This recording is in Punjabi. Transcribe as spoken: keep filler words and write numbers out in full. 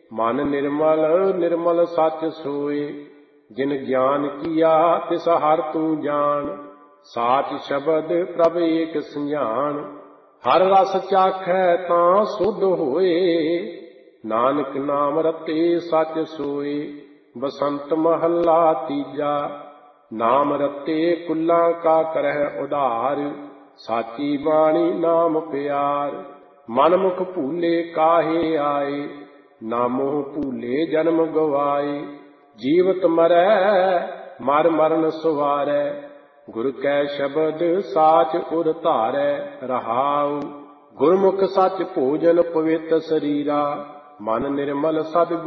ਮਨ ਨਿਰਮਲ ਨਿਰਮਲ ਸੱਚ ਸੋਏ, ਜਿਨ ਗਿਆਨ ਕੀਆ ਤਿਸ ਹਰ ਤੂੰ ਜਾਣ। ਸਾਚ ਸ਼ਬਦ ਪ੍ਰਭ ਏਕ ਸੰਜਾਨ, ਹਰ ਰਸ ਚਾਖੈ ਤਾਂ ਸੁਧ ਹੋਏ। ਨਾਨਕ ਨਾਮ ਰਤੇ ਸੱਚ ਸੋਏ, ਬਸੰਤ ਮਹੱਲਾ ਤੀਜਾ। ਨਾਮ ਰਤੇ ਕੁਲਾਂ ਕਾ ਕਰਹਿ ਉਧਾਰ, ਸਾਚੀ ਬਾਣੀ ਨਾਮ ਪਿਆਰ। ਮਨ ਮੁਖ ਭੂਲੇ ਕਾਹੇ ਆਏ, ਨਾਮੋ ਭੂਲੇ ਜਨਮ ਗਵਾਏ। ਜੀਵਤ ਮਰੈ ਮਰ ਮਰਨ ਸੁਵਾਰੈ, ਗੁਰ ਕੈ ਸ਼ਬਦ ਸਾਚ ਉਰ ਧਾਰੈ। ਰਹਾਉ ਗੁਰਮੁਖ ਸੱਚ ਭੋਜਨ ਪਵਿੱਤ ਸਰੀਰਾ, ਮਨ ਨਿਰਮਲ ਸਦ